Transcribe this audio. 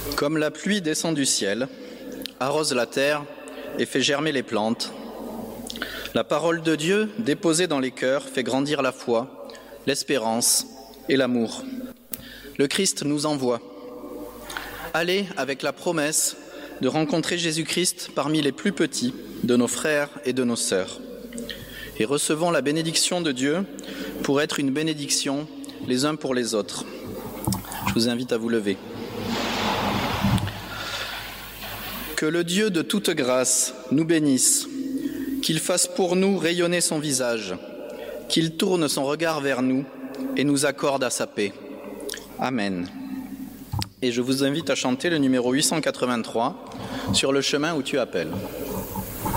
Comme la pluie descend du ciel, arrose la terre et fait germer les plantes, la parole de Dieu déposée dans les cœurs fait grandir la foi, l'espérance et l'amour. Le Christ nous envoie. Allez avec la promesse de rencontrer Jésus-Christ parmi les plus petits de nos frères et de nos sœurs. Et recevons la bénédiction de Dieu pour être une bénédiction les uns pour les autres. Je vous invite à vous lever. Que le Dieu de toute grâce nous bénisse, qu'il fasse pour nous rayonner son visage, qu'il tourne son regard vers nous et nous accorde à sa paix. Amen. Et je vous invite à chanter le numéro 883, « Sur le chemin où tu appelles ».